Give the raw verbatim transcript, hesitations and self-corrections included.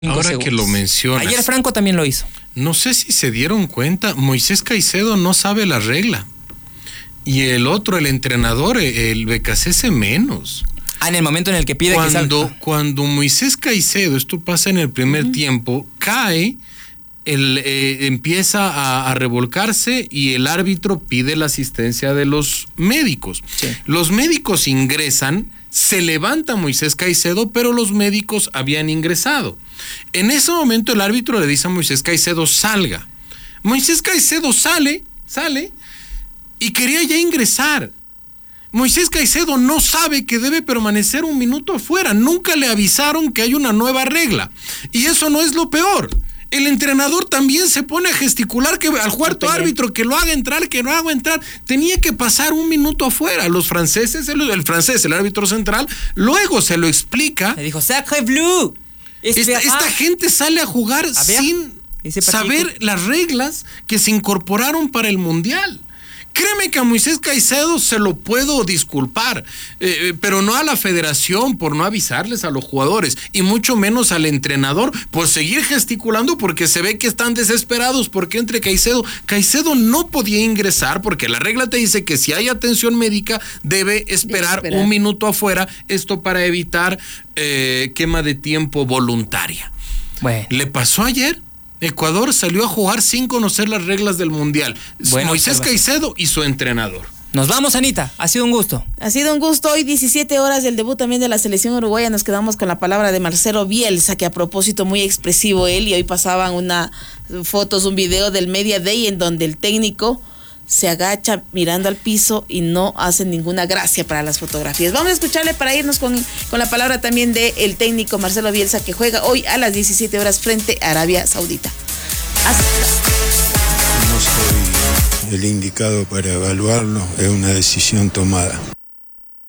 Ahora segundos. que lo mencionas, Ayer Franco también lo hizo. No sé si se dieron cuenta, Moisés Caicedo no sabe la regla. Y el otro, el entrenador, el Becasese menos. Ah, en el momento en el que pide cuando, que salga. Cuando Moisés Caicedo, esto pasa en el primer uh-huh. tiempo, cae, el, eh, empieza a, a revolcarse y el árbitro pide la asistencia de los médicos. Sí. Los médicos ingresan, se levanta Moisés Caicedo, pero los médicos habían ingresado. En ese momento el árbitro le dice a Moisés Caicedo, salga. Moisés Caicedo sale, sale, y quería ya ingresar. Moisés Caicedo no sabe que debe permanecer un minuto afuera. Nunca le avisaron que hay una nueva regla. Y eso no es lo peor. El entrenador también se pone a gesticular que al cuarto árbitro que lo haga entrar, que no haga entrar. Tenía que pasar un minuto afuera. Los franceses, el, el francés, el árbitro central, luego se lo explica. Le dijo, sacre bleu. Esta, esta gente sale a jugar a sin saber las reglas que se incorporaron para el Mundial. Créeme que a Moisés Caicedo se lo puedo disculpar, eh, pero no a la federación por no avisarles a los jugadores y mucho menos al entrenador por seguir gesticulando porque se ve que están desesperados porque entre Caicedo. Caicedo no podía ingresar porque la regla te dice que si hay atención médica debe esperar, esperar. un minuto afuera, esto para evitar eh, quema de tiempo voluntaria. Bueno. ¿Le pasó ayer? Ecuador salió a jugar sin conocer las reglas del Mundial. Bueno, Moisés Caicedo y su entrenador. Nos vamos, Anita. Ha sido un gusto. Ha sido un gusto. Hoy diecisiete horas del debut también de la selección uruguaya. Nos quedamos con la palabra de Marcelo Bielsa, que a propósito muy expresivo él, y hoy pasaban una fotos, un video del Media Day en donde el técnico se agacha mirando al piso y no hace ninguna gracia para las fotografías. Vamos a escucharle para irnos con, con la palabra también del técnico Marcelo Bielsa, que juega hoy a las diecisiete horas frente a Arabia Saudita. Hasta. No soy el indicado para evaluarlo, es una decisión tomada.